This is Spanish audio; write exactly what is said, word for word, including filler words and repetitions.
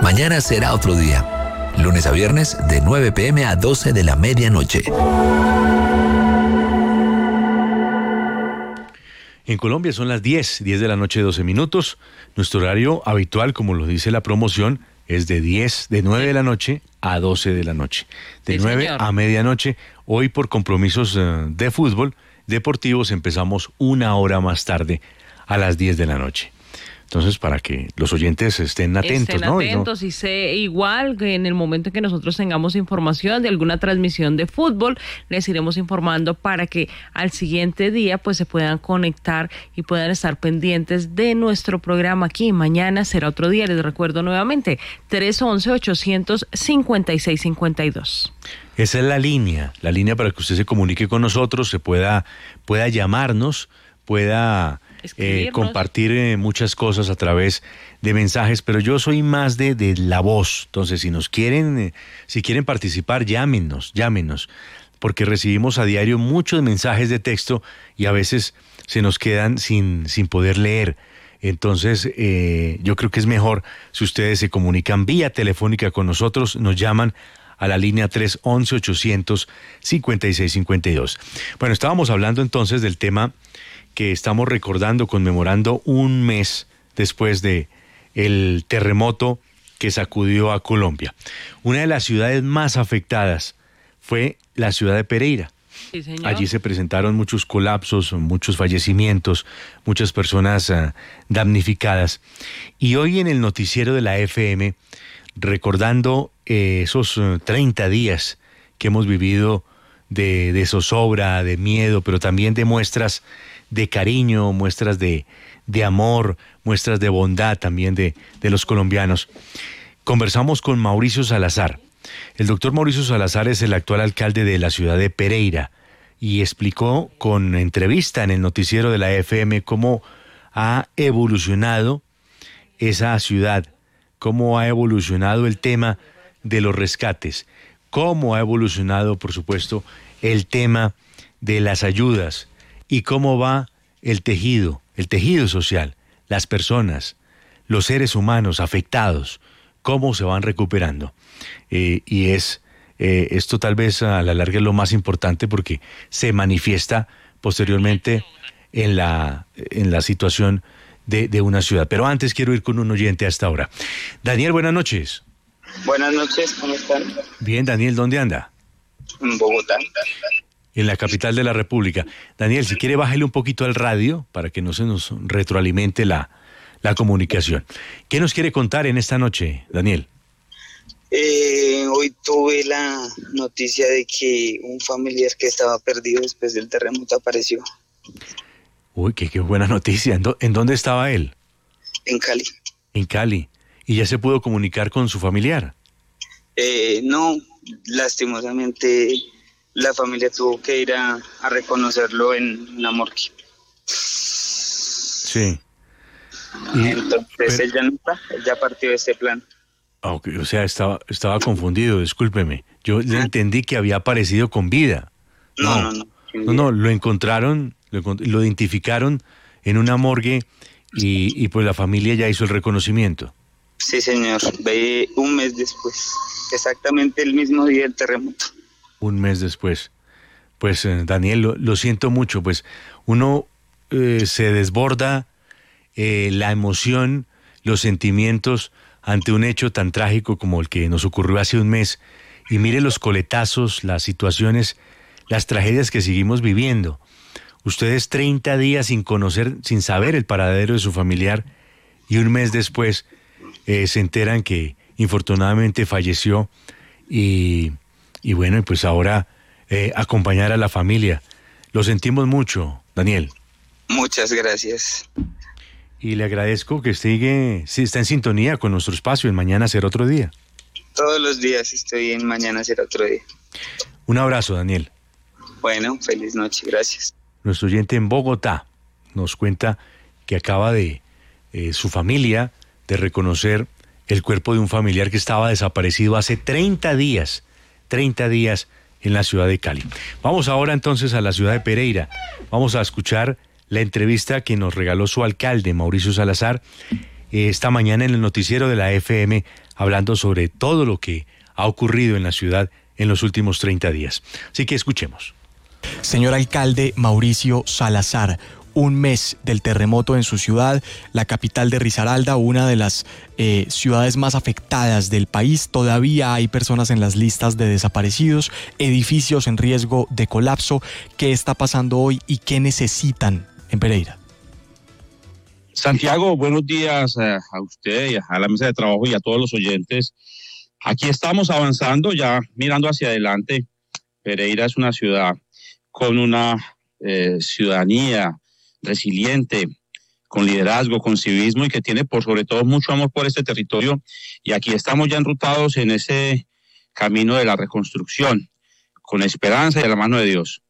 Mañana será otro día. Lunes a viernes de nueve pe eme a doce de la medianoche. En Colombia son las diez, diez de la noche, doce minutos. Nuestro horario habitual, como lo dice la promoción, es de diez, de nueve de la noche a doce de la noche. De Sí, nueve señor. a medianoche. Hoy, por compromisos eh, de fútbol deportivos, empezamos una hora más tarde, a las diez de la noche. Entonces, para que los oyentes estén atentos, Estén ¿no? Y no- atentos y sé igual que en el momento en que nosotros tengamos información de alguna transmisión de fútbol, les iremos informando para que al siguiente día pues se puedan conectar y puedan estar pendientes de nuestro programa aquí. Mañana será otro día, les recuerdo nuevamente, tres once, ochocientos cincuenta y seis cincuenta y dos. Esa es la línea, la línea para que usted se comunique con nosotros, se pueda, pueda llamarnos, pueda eh, Escribirnos. compartir eh, muchas cosas a través de mensajes, pero yo soy más de, de la voz. Entonces, si nos quieren, eh, si quieren participar, llámenos, llámenos, porque recibimos a diario muchos mensajes de texto y a veces se nos quedan sin, sin poder leer. Entonces, eh, yo creo que es mejor si ustedes se comunican vía telefónica con nosotros, nos llaman a la línea tres once, ochocientos cincuenta y seis cincuenta y dos. Bueno, estábamos hablando entonces del tema que estamos recordando, conmemorando un mes después de el terremoto que sacudió a Colombia. Una de las ciudades más afectadas fue la ciudad de Pereira. Sí, señor. Allí se presentaron muchos colapsos, muchos fallecimientos, muchas personas uh, damnificadas. Y hoy en el noticiero de la F M, recordando eh, esos uh, treinta días que hemos vivido de, de zozobra, de miedo, pero también de muestras de cariño, muestras de, de amor, muestras de bondad también de, de los colombianos. Conversamos con Mauricio Salazar. El doctor Mauricio Salazar es el actual alcalde de la ciudad de Pereira y explicó con entrevista en el noticiero de la F M cómo ha evolucionado esa ciudad, cómo ha evolucionado el tema de los rescates, cómo ha evolucionado, por supuesto, el tema de las ayudas y cómo va el tejido, el tejido social, las personas, los seres humanos afectados, cómo se van recuperando. Eh, y es eh, esto tal vez a la larga es lo más importante porque se manifiesta posteriormente en la, en la situación de, de una ciudad. Pero antes quiero ir con un oyente hasta ahora. Daniel, buenas noches. Buenas noches, ¿cómo están? Bien, Daniel, ¿dónde anda? En Bogotá. En la capital de la República. Daniel, si quiere, bájele un poquito al radio para que no se nos retroalimente la, la comunicación. ¿Qué nos quiere contar en esta noche, Daniel? Eh, hoy tuve la noticia de que un familiar que estaba perdido después del terremoto apareció Uy, qué, qué buena noticia. ¿En, dó- ¿En dónde estaba él? en Cali. En Cali. ¿Y ya se pudo comunicar con su familiar? Eh, no, lastimosamente la familia tuvo que ir a, a reconocerlo en la morgue. Sí. Y- Entonces pero- él ya no está, él ya partió de este plan. Ah, ok, o sea, estaba, estaba confundido, discúlpeme. Yo le entendí que había aparecido con vida. No, no, no. No, no, lo encontraron, lo, encont- lo identificaron en una morgue y, y pues la familia ya hizo el reconocimiento. Sí, señor, ve un mes después, exactamente el mismo día del terremoto. Un mes después. Pues eh, Daniel, lo, lo siento mucho, pues uno eh, se desborda eh, la emoción, los sentimientos ante un hecho tan trágico como el que nos ocurrió hace un mes. Y mire los coletazos, las situaciones, las tragedias que seguimos viviendo. Ustedes treinta días sin conocer, sin saber el paradero de su familiar y un mes después eh, se enteran que infortunadamente falleció y, y bueno, y pues ahora eh, acompañar a la familia. Lo sentimos mucho, Daniel. Muchas gracias. Y le agradezco que sigue, sí, está en sintonía con nuestro espacio en Mañana Será Otro Día. Todos los días estoy en Mañana Será Otro Día. Un abrazo, Daniel. Bueno, feliz noche, gracias. Nuestro oyente en Bogotá nos cuenta que acaba de, eh, su familia, de reconocer el cuerpo de un familiar que estaba desaparecido hace treinta días, treinta días en la ciudad de Cali. Vamos ahora entonces a la ciudad de Pereira. Vamos a escuchar la entrevista que nos regaló su alcalde, Mauricio Salazar, eh, esta mañana en el noticiero de la F M, hablando sobre todo lo que ha ocurrido en la ciudad en los últimos treinta días. Así que escuchemos. Señor alcalde Mauricio Salazar, un mes del terremoto en su ciudad, la capital de Risaralda, una de las eh, ciudades más afectadas del país. Todavía hay personas en las listas de desaparecidos, edificios en riesgo de colapso. ¿Qué está pasando hoy y qué necesitan en Pereira? Santiago, buenos días a, a usted y a la mesa de trabajo y a todos los oyentes. Aquí estamos avanzando ya, mirando hacia adelante. Pereira es una ciudad con una eh, ciudadanía resiliente, con liderazgo, con civismo y que tiene por sobre todo mucho amor por este territorio, y aquí estamos ya enrutados en ese camino de la reconstrucción, con esperanza y a la mano de Dios.